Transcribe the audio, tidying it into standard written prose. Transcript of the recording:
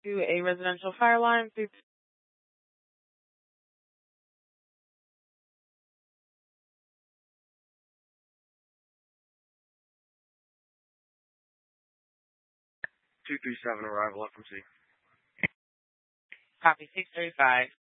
to a residential fire line. Please. 237 arrival, FMC. Copy 635.